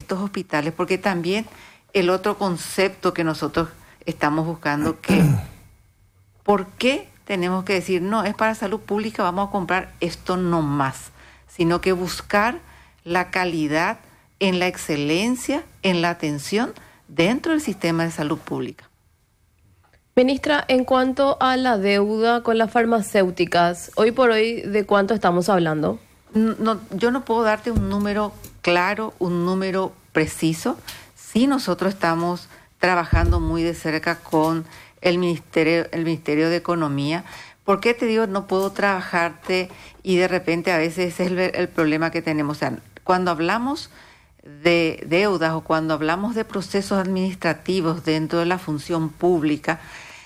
estos hospitales, porque también el otro concepto que nosotros estamos buscando, que ¿por qué tenemos que decir, no, es para salud pública, vamos a comprar esto no más? Sino que buscar la calidad en la excelencia, en la atención dentro del sistema de salud pública. Ministra, en cuanto a la deuda con las farmacéuticas, hoy por hoy, ¿de cuánto estamos hablando? No, yo no puedo darte un número claro, un número preciso. Sí, nosotros estamos trabajando muy de cerca con el Ministerio de Economía. ¿Por qué te digo no puedo trabajarte? Y de repente a veces ese es el problema que tenemos. O sea, cuando hablamos de deudas o cuando hablamos de procesos administrativos dentro de la función pública,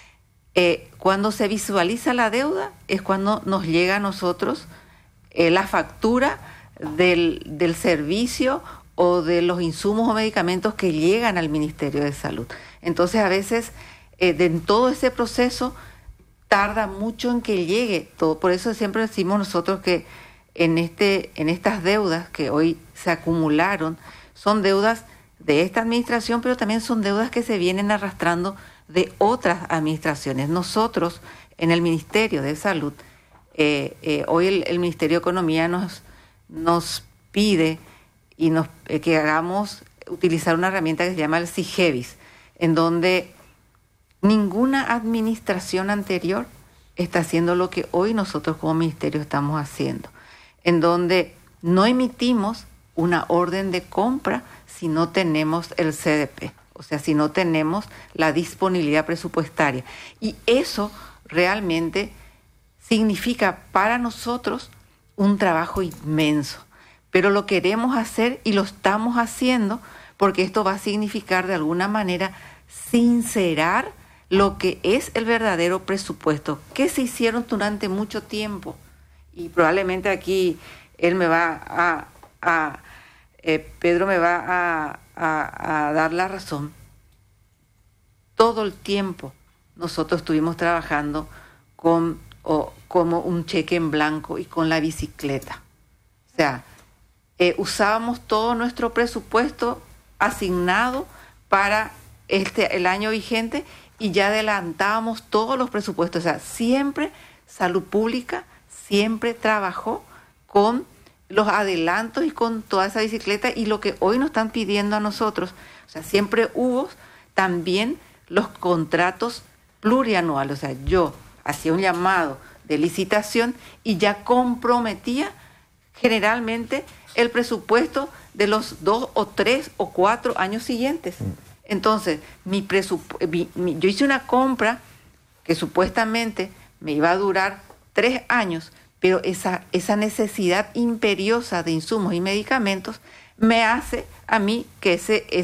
cuando se visualiza la deuda es cuando nos llega a nosotros la factura del servicio o de los insumos o medicamentos que llegan al Ministerio de Salud. Entonces a veces en todo ese proceso tarda mucho en que llegue todo. Por eso siempre decimos nosotros que en estas deudas que hoy se acumularon, son deudas de esta administración, pero también son deudas que se vienen arrastrando de otras administraciones. Nosotros, en el Ministerio de Salud, hoy el Ministerio de Economía nos pide y que hagamos utilizar una herramienta que se llama el SIGEVIS, en donde ninguna administración anterior está haciendo lo que hoy nosotros como ministerio estamos haciendo, en donde no emitimos una orden de compra si no tenemos el CDP, o sea, si no tenemos la disponibilidad presupuestaria. Y eso realmente significa para nosotros un trabajo inmenso, pero lo queremos hacer y lo estamos haciendo porque esto va a significar de alguna manera sincerar lo que es el verdadero presupuesto, que se hicieron durante mucho tiempo. Y probablemente aquí él me va Pedro me va a dar la razón. Todo el tiempo nosotros estuvimos trabajando como un cheque en blanco y con la bicicleta. O sea, usábamos todo nuestro presupuesto asignado para el año vigente y ya adelantábamos todos los presupuestos. O sea, siempre Salud Pública siempre trabajó con los adelantos y con toda esa bicicleta, y lo que hoy nos están pidiendo a nosotros, o sea, siempre hubo también los contratos plurianuales. O sea, yo hacía un llamado de licitación y ya comprometía generalmente el presupuesto de los 2 o 3 o 4 años siguientes. Entonces, yo hice una compra que supuestamente me iba a durar 3 años, pero esa necesidad imperiosa de insumos y medicamentos me hace a mí que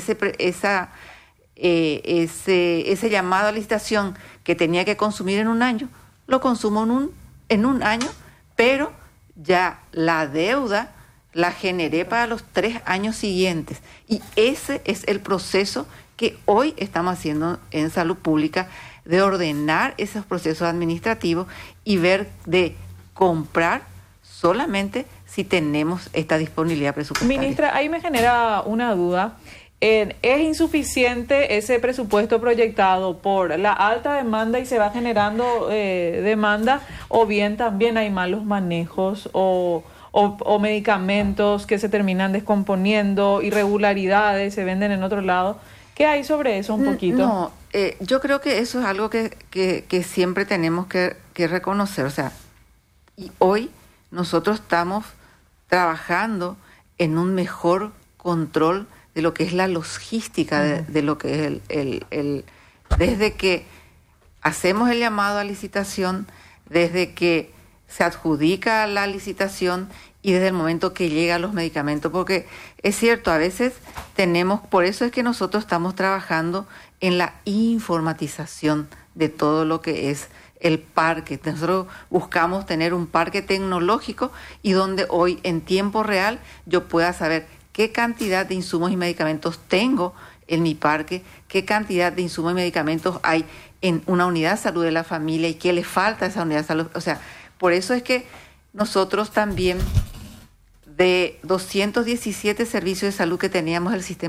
ese llamado a licitación que tenía que consumir en un año, lo consumo en un año, pero ya la deuda la generé para los 3 años siguientes. Y ese es el proceso que hoy estamos haciendo en Salud Pública, de ordenar esos procesos administrativos y ver de comprar solamente si tenemos esta disponibilidad presupuestaria. Ministra, ahí me genera una duda. ¿Es insuficiente ese presupuesto proyectado por la alta demanda y se va generando demanda, o bien también hay malos manejos o medicamentos que se terminan descomponiendo, irregularidades, se venden en otro lado? ¿Qué hay sobre eso un poquito? No, yo creo que eso es algo que siempre tenemos que reconocer. O sea, y hoy nosotros estamos trabajando en un mejor control de lo que es la logística, de lo que es desde que hacemos el llamado a licitación, desde que se adjudica la licitación y desde el momento que llegan los medicamentos, porque es cierto, a veces por eso es que nosotros estamos trabajando en la informatización de todo lo que es el parque. Nosotros buscamos tener un parque tecnológico y donde hoy en tiempo real yo pueda saber qué cantidad de insumos y medicamentos tengo en mi parque, qué cantidad de insumos y medicamentos hay en una unidad de salud de la familia y qué le falta a esa unidad de salud. O sea, por eso es que nosotros también, de 217 servicios de salud que teníamos el sistema